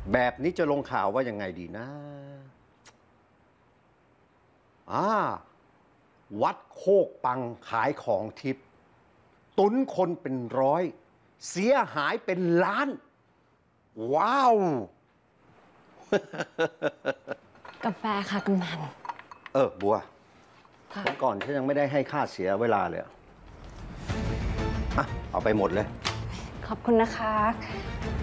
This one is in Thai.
แบบนี้จะลงข่าวว่ายังไงดีนะวัดโคกปังขายของทิพย์ตุนคนเป็นร้อยเสียหายเป็นล้าน ว้าวกาแฟค่ะกำนันบัวค่ะวันก่อนฉันยังไม่ได้ให้ค่าเสียเวลาเลยเอาไปหมดเลยขอบคุณนะคะ